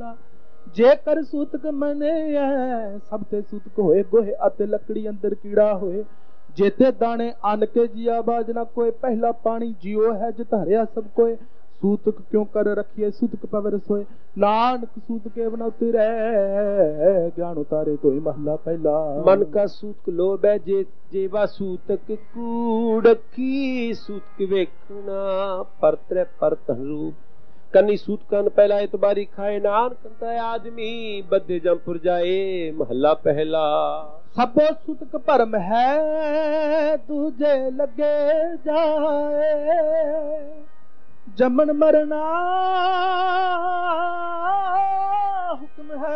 ਪਹਿਲਾ। ਜੇਕਰ ਸੂਤਕ ਮੰਨਿਐ ਸਭ ਤੇ ਸੂਤਕ ਹੋਏ ਗੋਹੇ ਅਤੇ ਲੱਕੜੀ ਅੰਦਰ ਕੀੜਾ ਹੋਏ। जेते दाने आन के जिया बाज ना कोई पहला पानी जियो है जितारिया सब कोई। सूतक क्यों कर रखिए सूतक पवर सोए। नानक सूतके बनौती रहे ज्ञान उतारे तो ही महला पहला। मन का सूतक लोभ है जेवा सूतक कूड़की। सूतक वेखना परतरे परत रूप। कन्नी सूतकन पहला इतबारी खाए नान कंता आदमी बदे जमपुर जाए महला पहला। सबो सूतक भरम है दूजे लगे जाए। जमन मरना